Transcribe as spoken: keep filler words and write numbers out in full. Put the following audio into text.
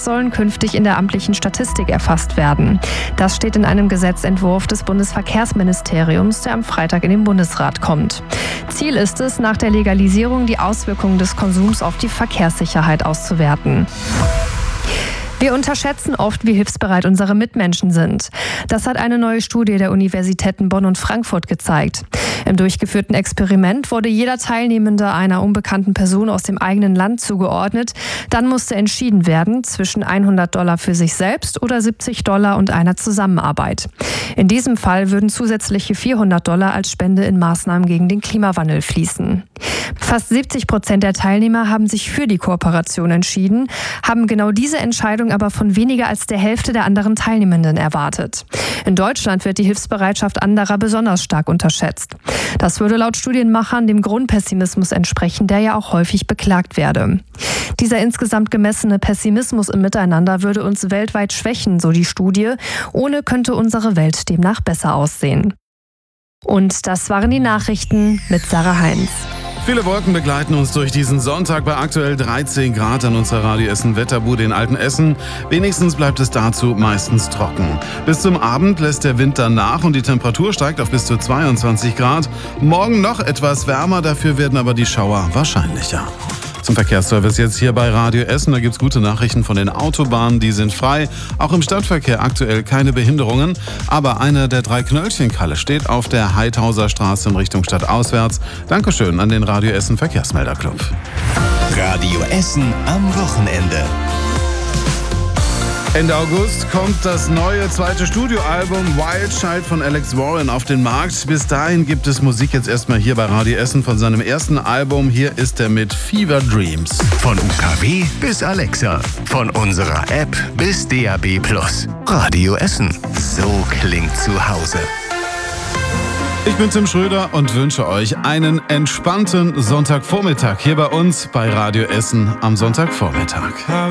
sollen künftig in der amtlichen Statistik erfasst werden. Das steht in einem Gesetzentwurf des Bundesverkehrsministeriums, der am Freitag in den Bundesrat kommt. Ziel ist es, nach der Legalisierung die Auswirkungen des Konsums auf die Verkehrssicherheit auszuwerten. Wir unterschätzen oft, wie hilfsbereit unsere Mitmenschen sind. Das hat eine neue Studie der Universitäten Bonn und Frankfurt gezeigt. Im durchgeführten Experiment wurde jeder Teilnehmende einer unbekannten Person aus dem eigenen Land zugeordnet. Dann musste entschieden werden zwischen hundert Dollar für sich selbst oder siebzig Dollar und einer Zusammenarbeit. In diesem Fall würden zusätzliche vierhundert Dollar als Spende in Maßnahmen gegen den Klimawandel fließen. Fast siebzig Prozent der Teilnehmer haben sich für die Kooperation entschieden, haben genau diese Entscheidung aber von weniger als der Hälfte der anderen Teilnehmenden erwartet. In Deutschland wird die Hilfsbereitschaft anderer besonders stark unterschätzt. Das würde laut Studienmachern dem Grundpessimismus entsprechen, der ja auch häufig beklagt werde. Dieser insgesamt gemessene Pessimismus im Miteinander würde uns weltweit schwächen, so die Studie. Ohne könnte unsere Welt demnach besser aussehen. Und das waren die Nachrichten mit Sarah Heinz. Viele Wolken begleiten uns durch diesen Sonntag bei aktuell dreizehn Grad an unserer Radio Essen Wetterbude in Altenessen. Wenigstens bleibt es dazu meistens trocken. Bis zum Abend lässt der Wind dann nach und die Temperatur steigt auf bis zu zweiundzwanzig Grad. Morgen noch etwas wärmer, dafür werden aber die Schauer wahrscheinlicher. Zum Verkehrsservice jetzt hier bei Radio Essen. Da gibt's gute Nachrichten von den Autobahnen, die sind frei. Auch im Stadtverkehr aktuell keine Behinderungen. Aber eine der drei Knöllchenkalle steht auf der Heidhauser Straße in Richtung Stadt auswärts. Dankeschön an den Radio Essen Verkehrsmelderclub. Radio Essen am Wochenende. Ende August kommt das neue zweite Studioalbum Wild Child von Alex Warren auf den Markt. Bis dahin gibt es Musik jetzt erstmal hier bei Radio Essen von seinem ersten Album. Hier ist er mit Fever Dreams. Von U K W bis Alexa, von unserer App bis D A B Plus. Radio Essen, so klingt zu Hause. Ich bin Tim Schröder und wünsche euch einen entspannten Sonntagvormittag hier bei uns bei Radio Essen am Sonntagvormittag.